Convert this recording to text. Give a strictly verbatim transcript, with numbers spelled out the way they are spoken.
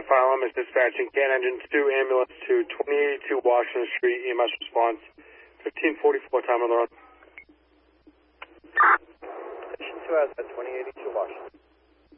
Phylum is dispatching Can Engine two ambulance to twenty eighty-two Washington Street. E M S response fifteen forty-four, time on the run. Station two has at twenty eighty-two Washington.